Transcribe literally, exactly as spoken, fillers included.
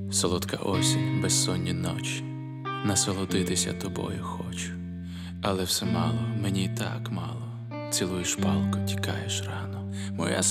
Солодка осінь, безсонні ночі, насолодитися тобою хочу, але все мало, мені й так мало. Цілуєш палко, тікаєш рано, моя